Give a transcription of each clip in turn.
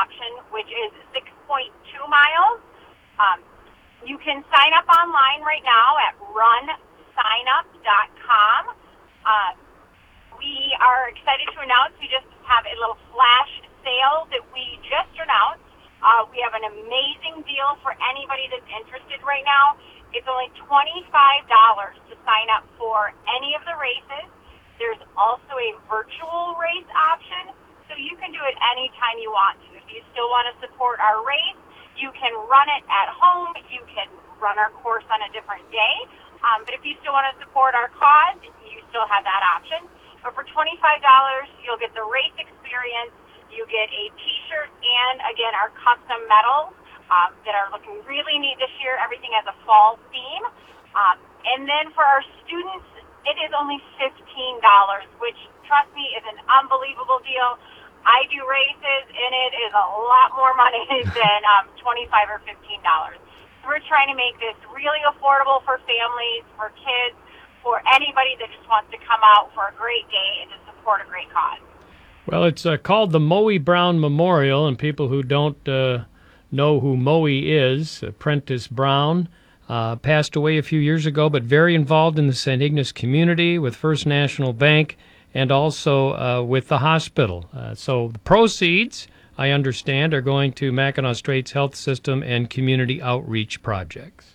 option, which is 6.2 miles. You can sign up online right now at runsignup.com. We are excited to announce we just have a little flash sale that we just announced. We have an amazing deal for anybody that's interested right now. It's only $25 to sign up for any of the races. There's also a virtual race option, so you can do it anytime you want to. If you still want to support our race, you can run it at home. You can run our course on a different day. But if you still want to support our cause, you still have that option. But for $25, you'll get the race experience. You get a T-shirt and, again, our custom medals that are looking really neat this year. Everything has a fall theme. And then for our students, it is only $15, which, trust me, is an unbelievable deal. I do races, and it is a lot more money than $25 or $15. So we're trying to make this really affordable for families, for kids, for anybody that just wants to come out for a great day and to support a great cause. Well, it's called the Moe Brown Memorial, and people who don't know who Moe is, Prentice Brown, passed away a few years ago, but very involved in the St. Ignace community with First National Bank and also with the hospital. So the proceeds, I understand, are going to Mackinac Straits Health System and community outreach projects.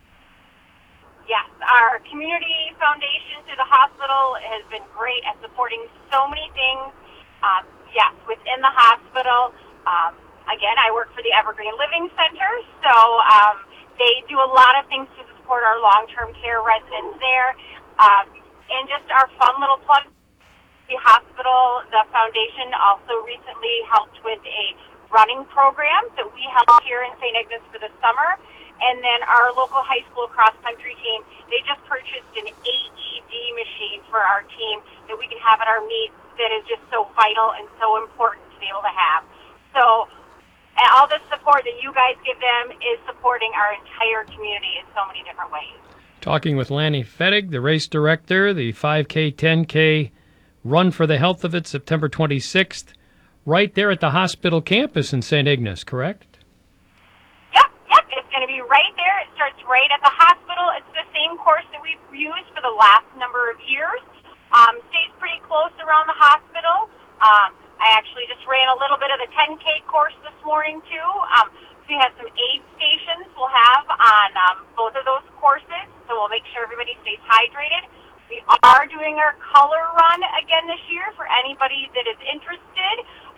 Yes, our community foundation through the hospital has been great at supporting so many things. Yes, within the hospital. Again, I work for the Evergreen Living Center, so they do a lot of things to support our long-term care residents there. And just our fun little plug, the hospital, the foundation also recently helped with a running program that we held here in St. Ignace for the summer. And then our local high school cross-country team, they just purchased an AED machine for our team that we can have at our meets that is just so vital and so important to be able to have. So all the support that you guys give them is supporting our entire community in so many different ways. Talking with Lanny Fettig, the race director, the 5K, 10K Run for the Health of It, September 26th, right there at the hospital campus in St. Ignace, correct? Yep, it's going to be right there. It starts right at the hospital. It's the same course that we've used for the last number of years. Stays pretty close around the hospital. I actually just ran a little bit of the 10K course this morning, too. We have some aid stations we'll have on both of those courses, so we'll make sure everybody stays hydrated. We are doing our color run again this year for anybody that is interested.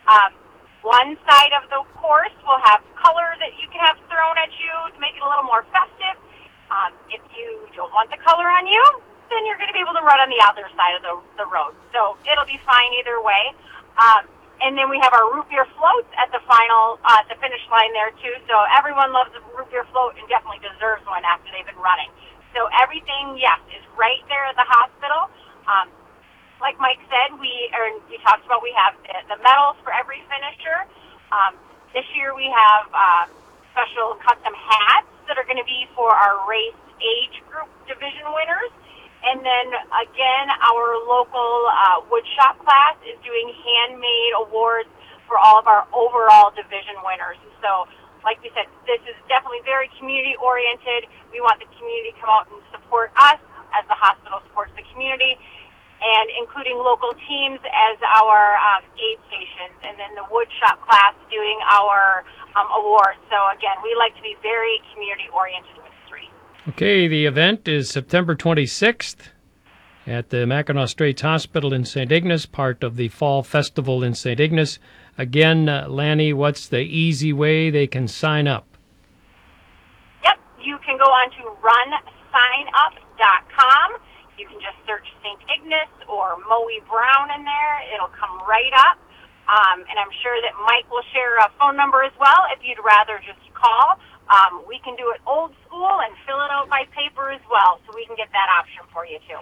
One side of the course will have color that you can have thrown at you to make it a little more festive. If you don't want the color on you, then you're going to be able to run on the other side of the road. So it'll be fine either way. And then we have our root beer floats at the the finish line there too. So everyone loves a root beer float and definitely deserves one after they've been running. So everything, yes, is right there at the hospital. Like Mike said, we talked about, we have the medals for every finisher. This year we have special custom hats that are going to be for our race age group division winners. And then, again, our local woodshop class is doing handmade awards for all of our overall division winners. So, like we said, this is definitely very community-oriented. We want the community to come out and support us as the hospital supports the community, and including local teams as our aid stations, and then the woodshop class doing our awards. So, again, we like to be very community-oriented with this race. Okay, the event is September 26th at the Mackinac Straits Hospital in St. Ignace, part of the Fall Festival in St. Ignace. Again, Lanny, what's the easy way they can sign up? Yep, you can go on to runsignup.com. You can just search St. Ignace or Moe Brown in there. It'll come right up. And I'm sure that Mike will share a phone number as well if you'd rather just call. We can do it old school and fill it out by paper as well, so we can get that option for you too.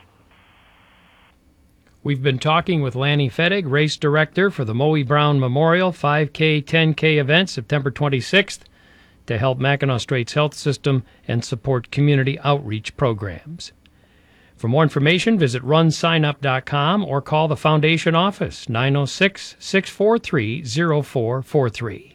We've been talking with Lanny Fettig, race director for the Moe Brown Memorial 5K, 10K event, September 26th, to help Mackinac Straits Health System and support community outreach programs. For more information, visit runsignup.com or call the Foundation office, 906-643-0443.